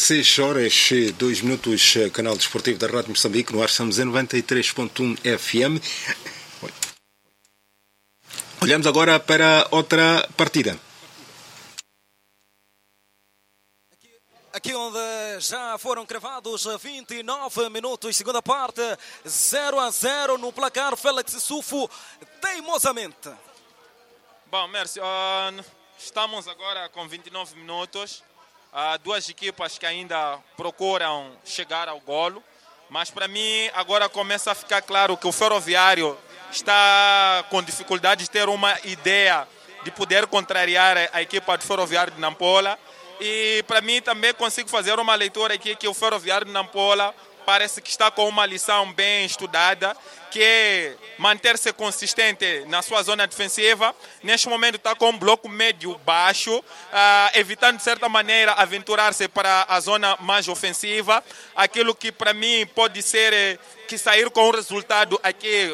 16 horas, 2 minutos, canal desportivo da Rádio Moçambique, no ar estamos em 93.1 FM. Olhamos agora para outra partida. Aqui onde já foram cravados 29 minutos, segunda parte, 0-0 no placar. Félix Sufo, teimosamente. Bom, Mércio, estamos agora com 29 minutos. Duas equipas que ainda procuram chegar ao golo. Mas para mim agora começa a ficar claro que o Ferroviário está com dificuldade de ter uma ideia de poder contrariar a equipa do Ferroviário de Nampula. E para mim também consigo fazer uma leitura aqui que o Ferroviário de Nampula parece que está com uma lição bem estudada, que é manter-se consistente na sua zona defensiva. Neste momento está com um bloco médio-baixo, evitando de certa maneira aventurar-se para a zona mais ofensiva. Aquilo que para mim pode ser que sair com um resultado aqui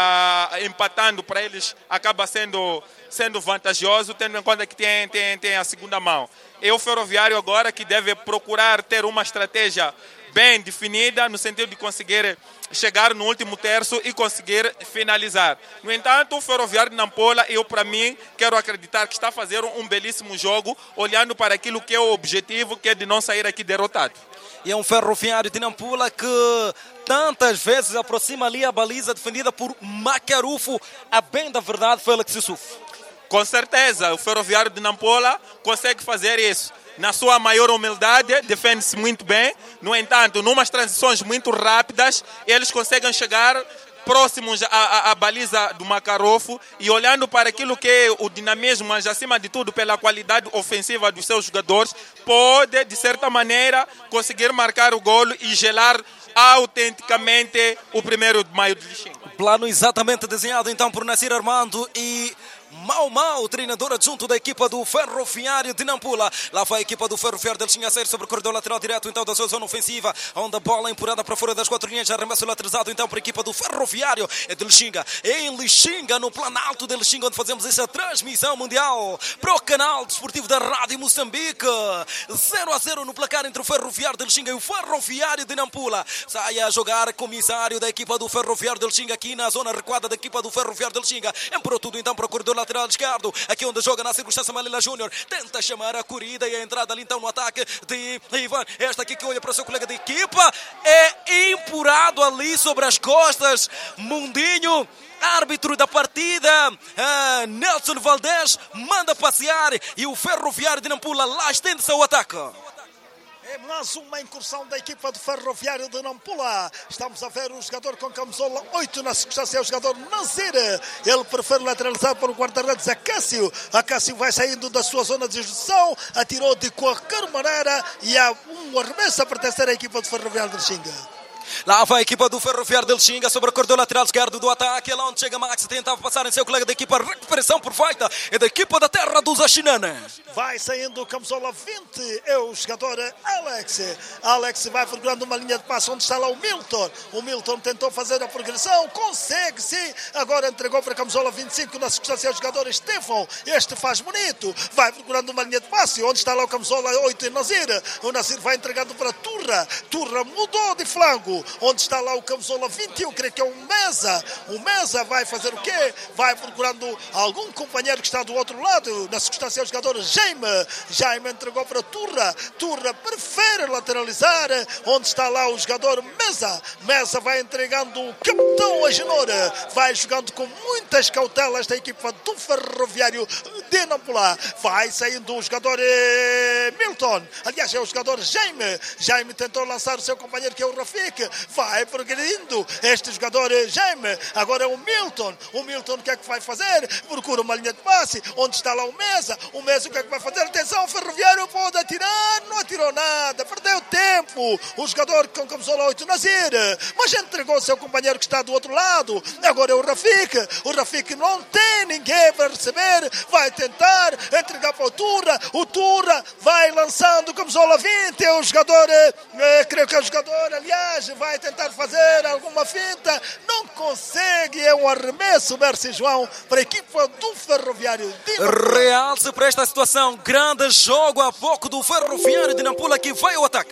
empatando para eles acaba sendo vantajoso, tendo em conta que tem a segunda mão. É o Ferroviário agora que deve procurar ter uma estratégia bem definida no sentido de conseguir chegar no último terço e conseguir finalizar. No entanto, o Ferroviário de Nampula, eu para mim quero acreditar que está a fazer um belíssimo jogo, olhando para aquilo que é o objetivo, que é de não sair aqui derrotado. E é um Ferroviário de Nampula que tantas vezes aproxima ali a baliza defendida por Macarufo. A bem da verdade, Félix Sufo. Com certeza, o Ferroviário de Nampula consegue fazer isso. Na sua maior humildade, defende-se muito bem. No entanto, numas transições muito rápidas, eles conseguem chegar próximos à baliza do Macarufo e olhando para aquilo que é o dinamismo, mas acima de tudo pela qualidade ofensiva dos seus jogadores, pode, de certa maneira, conseguir marcar o golo e gelar autenticamente o 1º de maio de Lixinga. Plano exatamente desenhado então por Nassir Armando e Mau, treinador adjunto da equipa do Ferroviário de Nampula. Lá vai a equipa do Ferroviário de Lixinga a sair sobre o corredor lateral direto então da sua zona ofensiva, onde a bola é empurrada para fora das 4 linhas, arremesso lateralizado então para a equipa do Ferroviário de Lixinga. Em Lixinga, no Planalto de Lixinga, onde fazemos essa transmissão mundial para o canal desportivo da Rádio Moçambique. 0-0 no placar entre o Ferroviário de Lixinga e o Ferroviário de Nampula. Sai a jogar comissário da equipa do Ferroviário de Lixinga aqui na zona recuada da equipa do Ferroviário de Lixinga. Empurrou tudo então para o corredor lateral esquerdo, aqui onde joga na circunstância Malila Júnior, tenta chamar a corrida e a entrada ali então no ataque de Ivan, esta aqui que olha para o seu colega de equipa, é empurrado ali sobre as costas, Mundinho, árbitro da partida, Nelson Valdez, manda passear e o Ferroviário de Nampula lá estende-se ao ataque. É mais uma incursão da equipa do Ferroviário de Nampula. Estamos a ver o jogador com camisola 8 na circunstância, é o jogador Nazir. Ele prefere lateralizar para o guarda-redes Acácio. Acácio vai saindo da sua zona de execução, atirou de qualquer maneira e há um arremesso a pertencer à equipa do Ferroviário de Lixinga. Lá vai a equipa do Ferroviário de Lixinga sobre o corredor lateral esquerdo do ataque. É lá onde chega Max, tentava passar em seu colega da equipa. Recuperação perfeita é da equipa da terra dos Axinana. Vai saindo o camisola 20, é o jogador Alex. Alex vai procurando uma linha de passe onde está lá o Milton. O Milton tentou fazer a progressão, consegue sim. Agora entregou para a camisola 25 na circunstância o jogador Estefão. Este faz bonito. Vai procurando uma linha de passe onde está lá o camisola 8 e Nazir. O Nazir vai entregando para Turra. Turra mudou de flanco. Onde está lá o camisola 21, creio que é o Mesa. O Mesa vai fazer o quê? Vai procurando algum companheiro que está do outro lado. Na circunstância é o jogador Jaime entregou para Turra. Turra prefere lateralizar. Onde está lá o jogador Mesa vai entregando o capitão Agenor. Vai jogando com muitas cautelas da equipa do Ferroviário de Nampula. Vai saindo o jogador Milton. Aliás, é o jogador Jaime tentou lançar o seu companheiro que é o Rafik. Vai progredindo este jogador Jaime. Agora é o Milton. O Milton o que é que vai fazer? Procura uma linha de passe. Onde está lá o Mesa? O Mesa o que é que vai fazer? Atenção, o Ferroviário pode atirar. Não atirou nada. Perdeu tempo. O jogador com camisola 8, Nazir. Mas entregou o seu companheiro que está do outro lado. Agora é o Rafik. O Rafik não tem ninguém para receber. Vai tentar entregar para o Turra. O Turra vai lançando camisola 20. É o jogador, creio que é o jogador, aliás, vai tentar fazer alguma finta, não consegue, é um arremesso, Merci João, para a equipa do Ferroviário de Nampula. Realce para esta situação, grande jogo há pouco do Ferroviário de Nampula que vai ao ataque.